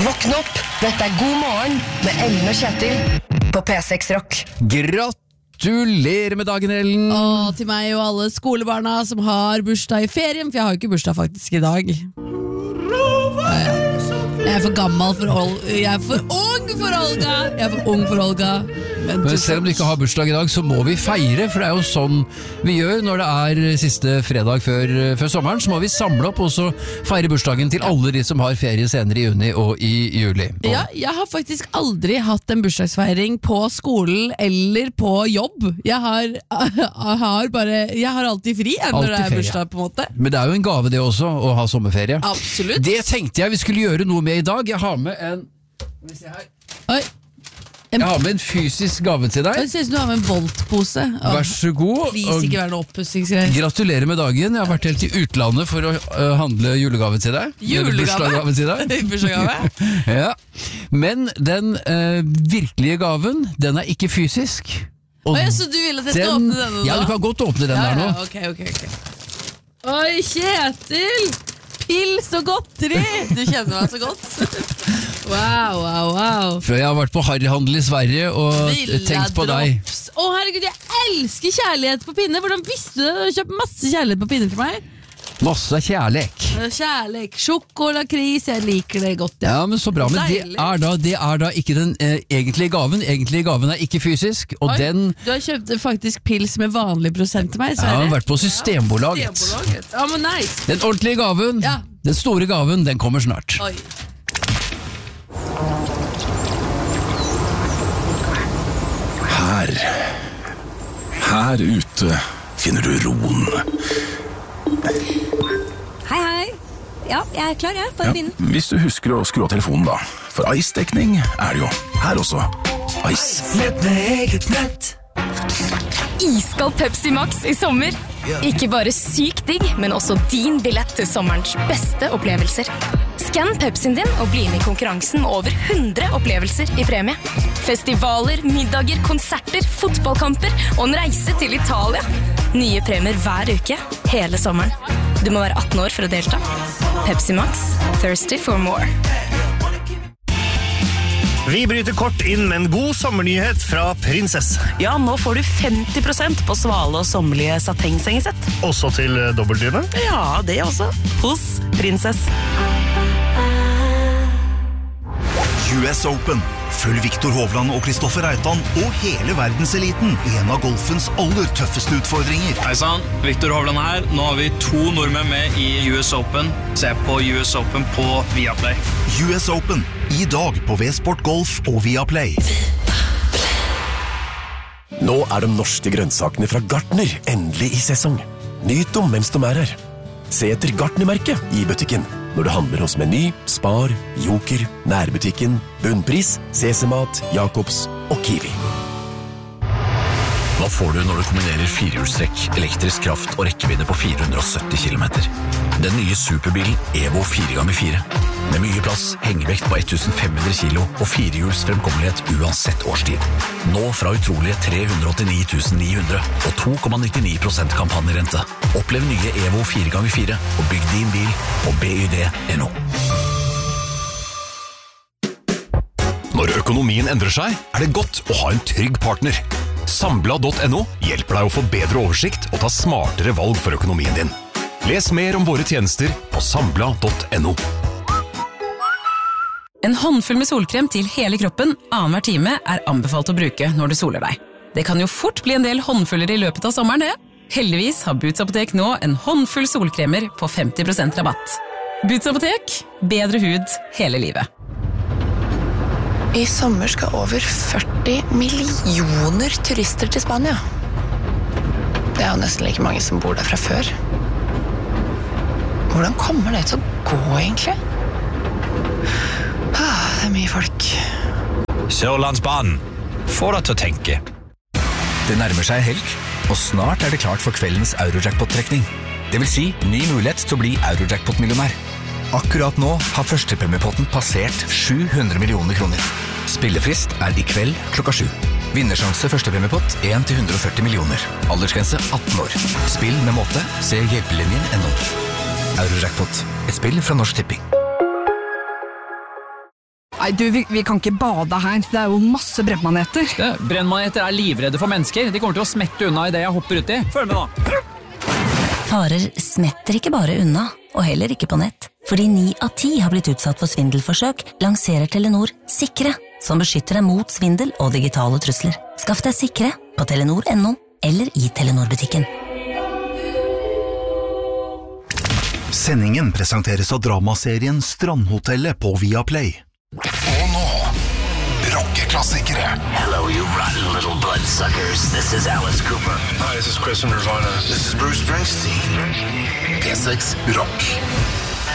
Våkn opp, dette God morgen med Ellen og Kjetil på P6 Rock. Gratulerer med dagen, Ellen. Og til meg og alle skolebarna som har bursdag i ferien, for jeg har jo ikke bursdag faktisk i dag. Jeg er for gammel for Olga. Jeg er for ung for Olga. Jeg er for ung for Olga. Men selv om du ikke har bursdag i dag, så må vi feire, for det er jo sånn vi gjør når det er siste fredag før sommeren. Så må vi samle opp og så feire bursdagen til alle de som har ferie senere i juni og i juli. Ja, jeg har faktisk aldri hatt en bursdagsfeiring på skolen eller på jobb. Jeg har alltid fri når det er bursdag, på en måte. Men det er jo en gave det også, å ha sommerferie. Absolutt. Det tenkte jeg vi skulle gjøre noe med i dag. Jeg har med en... Skal vi se her. Oi. Jeg har med en fysisk gave til deg. Det ser ut som du har med en Volt-pose. Vær så god. Please, ikke være noe oppussingsgreier. Gratulerer med dagen. Jeg har vært helt i utlandet for å handle julegave til deg. Julegave til deg? Bursdagsgave? Ja. Men den virkelige gaven, den er ikke fysisk. Så du vil at jeg skal åpne denne da? Ja, du kan godt åpne den der nå. Ok. Oi, Kjetil! Pils og godteri! Du kjenner meg så godt. Wow. For jeg har vært på harryhandel i Sverige og tenkt på deg. Herregud, jeg elsker kjærlighet på pinne. Hvordan visste du det? Du har kjøpt masse kjærlighet på pinne til meg. Masse kjærlek. Kjærlek, sjokolakris, jeg liker det godt. Ja, men så bra, men det er da ikke den egentlige gaven. Egentlige gaven er ikke fysisk, og Du har kjøpt faktisk pils med vanlig prosent til meg, Sverre. Ja, jeg har vært på Systembolaget. Ja, men nice. Den ordentlige gaven, den store gaven, den kommer snart. Oi. Her ute finner du roen. Hei. Ja, jeg er klar, jeg. Bare begynn. Hvis du husker å skru av telefonen da. For Ice-dekning er det jo. Her også. Ice. Nett med eget nett. Iskald Pepsi Max i sommer. Ikke bare sykt digg, men også din billett til sommerens beste opplevelser. Skann Pepsien din og bli med i konkurransen med over 100 opplevelser i premie. Festivaler, middager, konserter, fotballkamper og en reise til Italia. Nye premier hver uke, hele sommeren. Du må være 18 år for å delta. Pepsi Max, thirsty for more. Vi bryter kort inn med en god sommernyhet fra Prinsess. Ja, nå får du 50% på svale og sommerlige satengsengesett. Også til dobbeltdyne? Ja, det også. Hos Prinsess. US Open. Følg Viktor Hovland og Kristoffer Reitan og hele verdenseliten i en av golfens aller tøffeste utfordringer. Hei sann, Viktor Hovland her. Nå har vi 2 nordmenn med i US Open. Se på US Open på Viaplay. US Open. I dag på V-Sport Golf og Viaplay. Nå er de norske grønnsakene fra Gartner endelig i sesong. Nyt dem mens de er her. Se etter Gartner-merket i butikken. Når du handler hos Meny, Spar, Joker, Nærbutikken, Bunnpris, CC-mat, Jacobs og Kiwi. Hva får du når du kombinerer firehjulstrekk, elektrisk kraft og rekkevidde på 470 km? Den nye superbilen Evo 4x4. Med mye plass, hengevekt på 1500 kilo og firehjuls fremkommelighet uansett årstid. Nå fra utrolige 389 900 og 2,99% kampanjerente. Opplev nye Evo 4x4 og bygg din bil på BYD.no. Når økonomien endrer seg, er det godt å ha en trygg partner. Sambla.no hjelper deg å få bedre oversikt og ta smartere valg for økonomien din. Les mer om våre tjenester på sambla.no. En håndfull med solkrem til hele kroppen annenhver time er anbefalt å bruke når du soler deg. Det kan jo fort bli en del håndfuller i løpet av sommeren, det. Heldigvis har Boots Apotek nå en håndfull solkremer på 50% rabatt. Boots Apotek, bedre hud hele livet. I sommer skal over 40 millioner turister til Spania. Det er jo nesten like mange som bor der fra før. Hvordan kommer det til å gå, egentlig? Det er mye folk. Sørlandsbanen. Få deg til å tenke. Det nærmer seg helg, og snart er det klart for kveldens Eurojackpot-trekning. Det vil si ny mulighet til å bli Eurojackpot-millionær. Akkurat nå har førstepremiepotten passert 700 millioner kroner. Spillefrist er i kveld klokka 7. Vinnersjanse førstepremiepott 1-140 millioner. Aldersgrense 18 år. Spill med måte. Se hjelpelinjen.no. Eurojackpot. Et spill fra Norsk Tipping. Nei, du, vi kan ikke bade her. Det jo masse brennmaneter. Brennmaneter livredde for mennesker. De kommer til å smette unna I det jeg hopper ut I. Følg med da. Farer smetter ikke bare unna, og heller ikke på nett. Fordi 9 av 10 har blitt utsatt for svindelforsøk, lanserer Telenor Sikre, som beskytter deg mot svindel og digitale trusler. Skaff deg Sikre på Telenor.no eller I Telenor-butikken. Sendingen presenteres av dramaserien Strandhotellet på Viaplay. Og nå, rockeklassikere. Hello, you rotten little bloodsuckers. This is Alice Cooper. Hi, this is Chris from Nirvana. This is Bruce Springsteen. P6 Rock.